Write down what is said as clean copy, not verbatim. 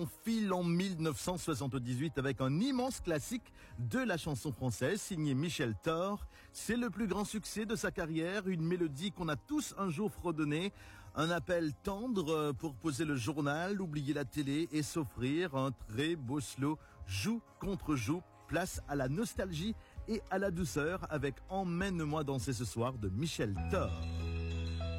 On file en 1978 avec un immense classique de la chanson française signé Michel Thor. C'est le plus grand succès de sa carrière, une mélodie qu'on a tous un jour fredonnée, un appel tendre pour poser le journal, oublier la télé et s'offrir un très beau slow joue contre joue. Place à la nostalgie et à la douceur avec Emmène-moi danser ce soir de Michel Thor.